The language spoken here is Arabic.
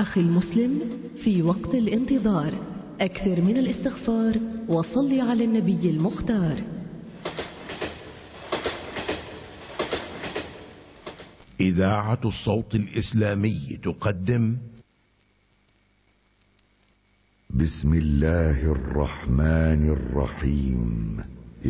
أخي المسلم، في وقت الانتظار أكثر من الاستغفار وصل على النبي المختار. إذاعة الصوت الإسلامي تقدم بسم الله الرحمن الرحيم.